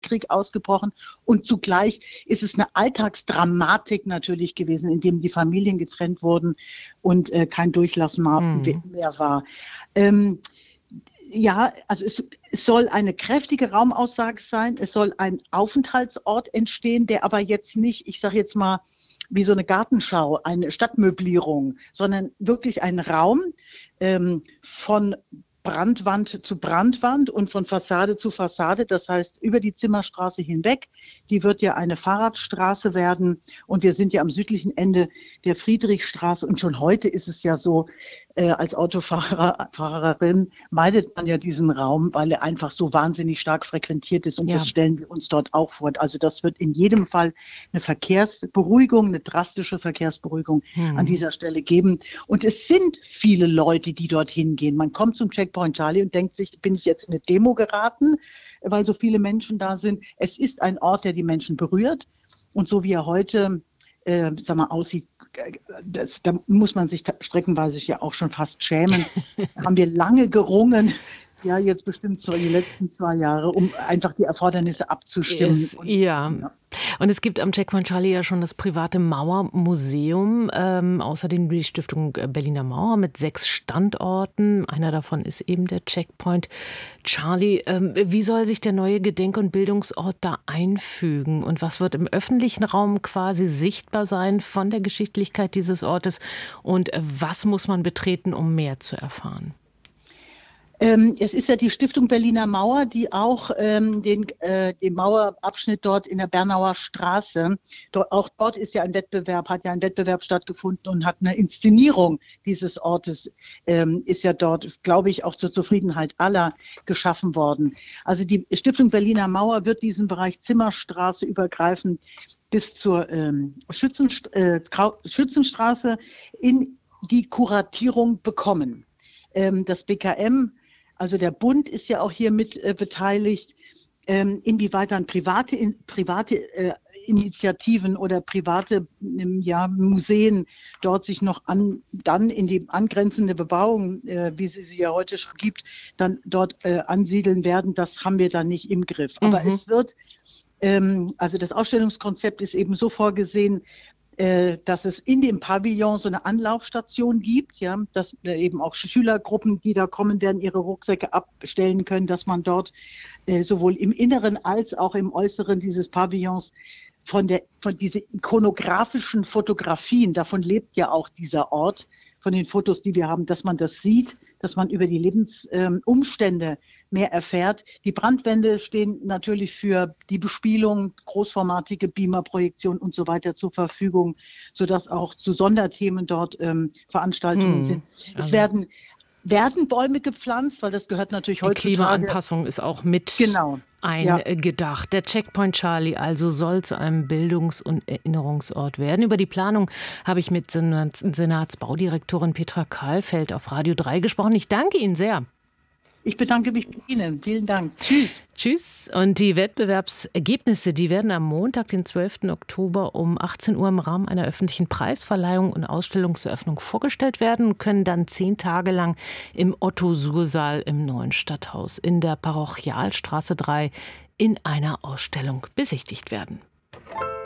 Krieg ausgebrochen. Und zugleich ist es eine Alltagsdramatik natürlich gewesen, in dem die Familien getrennt wurden und kein Durchlass mehr war. Ja, also es soll eine kräftige Raumaussage sein. Es soll ein Aufenthaltsort entstehen, der aber jetzt nicht, ich sage jetzt mal, wie so eine Gartenschau, eine Stadtmöblierung, sondern wirklich ein Raum von Brandwand zu Brandwand und von Fassade zu Fassade, das heißt über die Zimmerstraße hinweg. Die wird ja eine Fahrradstraße werden und wir sind ja am südlichen Ende der Friedrichstraße und schon heute ist es ja so, als Autofahrerin meidet man ja diesen Raum, weil er einfach so wahnsinnig stark frequentiert ist und das stellen wir uns dort auch vor. Also das wird in jedem Fall eine Verkehrsberuhigung, eine drastische Verkehrsberuhigung an dieser Stelle geben und es sind viele Leute, die dorthin gehen. Man kommt zum Checkpoint Charlie und denkt sich, bin ich jetzt in eine Demo geraten, weil so viele Menschen da sind. Es ist ein Ort, der die Menschen berührt und so wie er heute aussieht, da muss man sich streckenweise ja auch schon fast schämen. Haben wir lange gerungen, ja jetzt bestimmt so die letzten 2 Jahre, um einfach die Erfordernisse abzustimmen. Und es gibt am Checkpoint Charlie ja schon das private Mauermuseum, außerdem die Stiftung Berliner Mauer mit 6 Standorten. Einer davon ist eben der Checkpoint Charlie. Wie soll sich der neue Gedenk- und Bildungsort da einfügen? Und was wird im öffentlichen Raum quasi sichtbar sein von der Geschichtlichkeit dieses Ortes? Und was muss man betreten, um mehr zu erfahren? Es ist ja die Stiftung Berliner Mauer, die auch den Mauerabschnitt dort in der Bernauer Straße, auch dort ist ja hat ja ein Wettbewerb stattgefunden und hat eine Inszenierung dieses Ortes, ist ja dort, glaube ich, auch zur Zufriedenheit aller geschaffen worden. Also die Stiftung Berliner Mauer wird diesen Bereich Zimmerstraße übergreifend bis zur Schützenstraße in die Kuratierung bekommen. Das BKM, also der Bund ist ja auch hier mit beteiligt, inwieweit dann private Initiativen oder private Museen dort sich noch dann in die angrenzende Bebauung, wie sie ja heute schon gibt, dann dort ansiedeln werden, das haben wir dann nicht im Griff. Aber es wird, also das Ausstellungskonzept ist eben so vorgesehen, dass es in dem Pavillon so eine Anlaufstation gibt, ja, dass eben auch Schülergruppen, die da kommen werden, ihre Rucksäcke abstellen können, dass man dort sowohl im Inneren als auch im Äußeren dieses Pavillons von diese ikonografischen Fotografien, davon lebt ja auch dieser Ort, von den Fotos, die wir haben, dass man das sieht, dass man über die Lebensumstände mehr erfährt. Die Brandwände stehen natürlich für die Bespielung, großformatige Beamerprojektion und so weiter zur Verfügung, sodass auch zu Sonderthemen dort Veranstaltungen sind. Es werden Bäume gepflanzt, weil das gehört natürlich heutzutage. Die Klimaanpassung ist auch mit eingedacht. Der Checkpoint Charlie also soll zu einem Bildungs- und Erinnerungsort werden. Über die Planung habe ich mit Senatsbaudirektorin Petra Kahlfeld auf Radio 3 gesprochen. Ich danke Ihnen sehr. Ich bedanke mich bei Ihnen. Vielen Dank. Tschüss. Tschüss. Und die Wettbewerbsergebnisse, die werden am Montag, den 12. Oktober um 18 Uhr im Rahmen einer öffentlichen Preisverleihung und Ausstellungseröffnung vorgestellt werden und können dann 10 Tage lang im Otto-Suhr-Saal im Neuen Stadthaus in der Parochialstraße 3 in einer Ausstellung besichtigt werden.